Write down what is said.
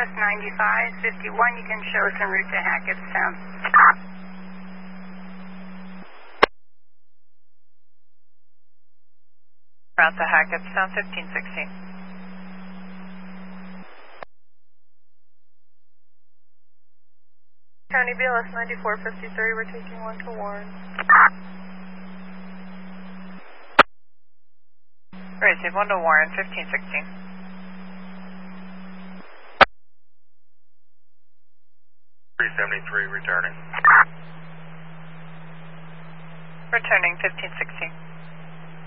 BLS 9551, you can show us en route to Hackettstown. Route to Hackettstown, 1516. County BLS 9453, we're taking 1 to Warren. Receive 1 to Warren, 1516. .373 returning. Returning 1516.